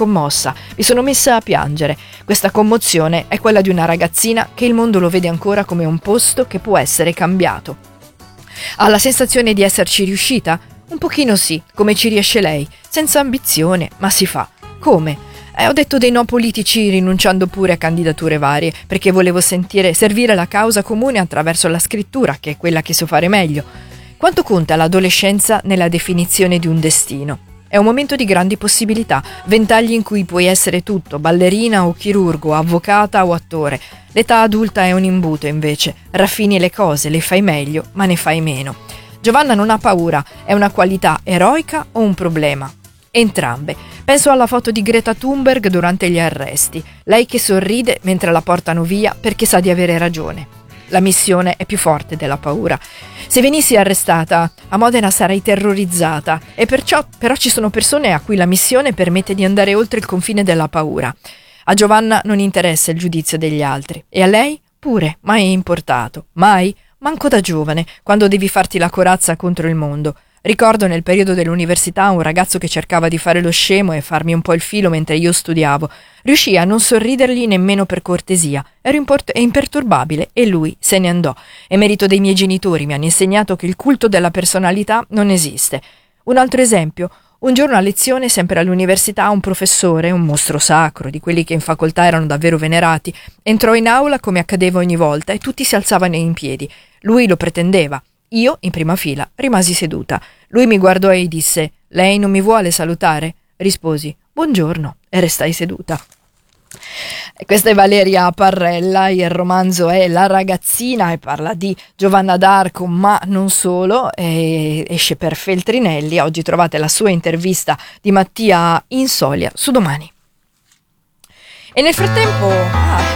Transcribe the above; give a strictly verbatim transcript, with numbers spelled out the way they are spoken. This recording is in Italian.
commossa, mi sono messa a piangere. Questa commozione è quella di una ragazzina che il mondo lo vede ancora come un posto che può essere cambiato. Ha la sensazione di esserci riuscita? Un pochino sì, come ci riesce lei, senza ambizione, ma si fa. Come? Eh, ho detto dei no politici rinunciando pure a candidature varie, perché volevo sentire servire la causa comune attraverso la scrittura, che è quella che so fare meglio. Quanto conta l'adolescenza nella definizione di un destino? È un momento di grandi possibilità, ventagli in cui puoi essere tutto, ballerina o chirurgo, avvocata o attore. L'età adulta è un imbuto invece, raffini le cose, le fai meglio, ma ne fai meno. Giovanna non ha paura, è una qualità eroica o un problema? Entrambe. Penso alla foto di Greta Thunberg durante gli arresti, lei che sorride mentre la portano via perché sa di avere ragione. La missione è più forte della paura. Se venissi arrestata, a Modena sarei terrorizzata e perciò però ci sono persone a cui la missione permette di andare oltre il confine della paura. A Giovanna non interessa il giudizio degli altri e a lei pure, mai è importato, mai, manco da giovane, quando devi farti la corazza contro il mondo. Ricordo nel periodo dell'università un ragazzo che cercava di fare lo scemo e farmi un po' il filo mentre io studiavo. Riuscii a non sorridergli nemmeno per cortesia. Ero import- imperturbabile e lui se ne andò. È merito dei miei genitori, mi hanno insegnato che il culto della personalità non esiste. Un altro esempio. Un giorno a lezione, sempre all'università, un professore, un mostro sacro, di quelli che in facoltà erano davvero venerati, entrò in aula come accadeva ogni volta e tutti si alzavano in piedi. Lui lo pretendeva. Io, in prima fila, rimasi seduta. Lui mi guardò e disse: «Lei non mi vuole salutare?» Risposi: «Buongiorno» e restai seduta. Questa è Valeria Parrella, il romanzo è La ragazzina e parla di Giovanna d'Arco, ma non solo, e esce per Feltrinelli. Oggi trovate la sua intervista di Mattia Insolia su Domani. E nel frattempo... Ah,